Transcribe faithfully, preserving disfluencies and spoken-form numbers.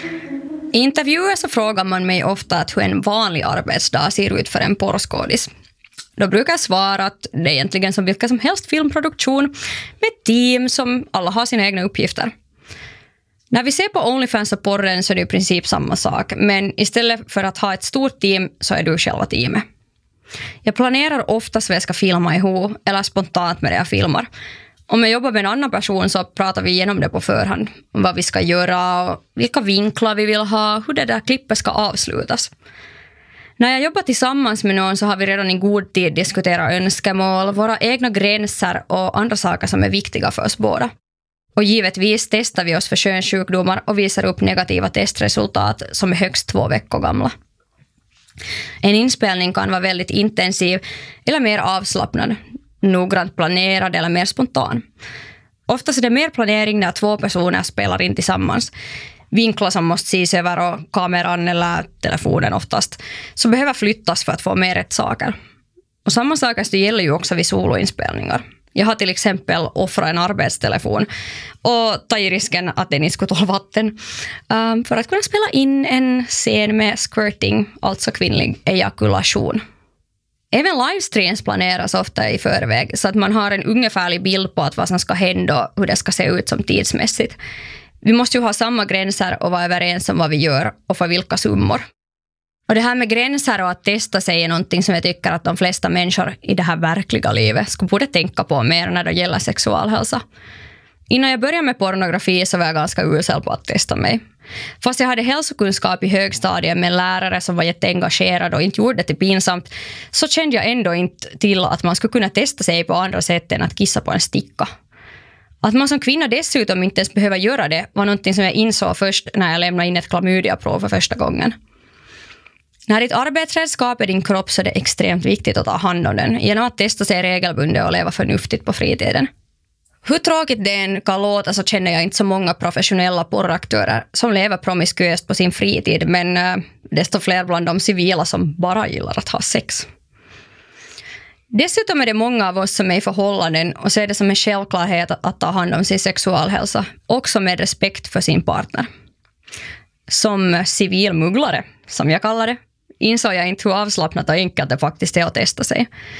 I intervjuer så frågar man mig ofta att hur en vanlig arbetsdag ser ut för en porrskådis. Då brukar jag svara att det är egentligen som vilka som helst filmproduktion med ett team som alla har sina egna uppgifter. När vi ser på OnlyFans och porren så är det i princip samma sak, men istället för att ha ett stort team så är du själva teamet. Jag planerar oftast vad jag ska filma ihop eller spontant med det jag filmar. Om jag jobbar med en annan person så pratar vi igenom det på förhand. Om vad vi ska göra, vilka vinklar vi vill ha, hur det där klippet ska avslutas. När jag jobbar tillsammans med någon så har vi redan i god tid diskuterat önskemål, våra egna gränser och andra saker som är viktiga för oss båda. Och givetvis testar vi oss för könssjukdomar och visar upp negativa testresultat som är högst två veckor gamla. En inspelning kan vara väldigt intensiv eller mer avslappnad, noggrant planerad eller mer spontan. Oftast är det mer planering när två personer spelar in tillsammans. Vinklar som måste ses över och kameran eller telefonen oftast så behöver flyttas för att få mer rätt saker. Och samma saker gäller ju också vid soloinspelningar. Jag har till exempel offrat en arbetstelefon och tagit risken att den inte skulle tåla vatten um, för att kunna spela in en scen med squirting, alltså kvinnlig ejakulation. Även livestreams planeras ofta i förväg så att man har en ungefärlig bild på att vad som ska hända och hur det ska se ut som tidsmässigt. Vi måste ju ha samma gränser och vara överens om vad vi gör och för vilka summor. Och det här med gränser och att testa sig är någonting som jag tycker att de flesta människor i det här verkliga livet skulle borde tänka på mer när det gäller sexualhälsa. Innan jag började med pornografi så var jag ganska usel på att testa mig. Fast jag hade hälsokunskap i högstadiet med lärare som var jätteengagerad och inte gjorde det till pinsamt så kände jag ändå inte till att man skulle kunna testa sig på andra sätt än att kissa på en sticka. Att man som kvinna dessutom inte ens behöver göra det var någonting som jag insåg först när jag lämnade in ett klamydiaprov för första gången. När ditt arbetsredskap är din kropp så är det extremt viktigt att ta hand om den genom att testa sig regelbundet och leva förnuftigt på fritiden. Hur tråkigt det än kan låta så känner jag inte så många professionella porraktörer som lever promiskuöst på sin fritid, men äh, desto fler bland de civila som bara gillar att ha sex. Dessutom är det många av oss som är i förhållanden och ser det som en självklarhet att ta hand om sin sexualhälsa, också med respekt för sin partner. Som civilmugglare, som jag kallar det, insåg jag inte hur avslappnat och enkelt det faktiskt är att testa sig.